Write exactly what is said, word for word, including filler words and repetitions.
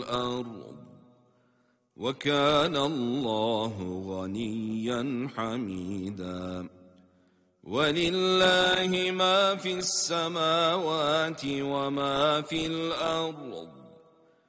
الأرض وكان الله غنيا حميدا ولله ما في السماوات وما في الأرض